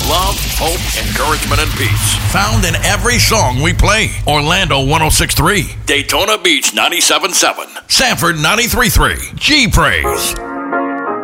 love, hope, encouragement, and peace. Found in every song we play. Orlando 106.3, Daytona Beach 97.7, Sanford 93.3, G Praise.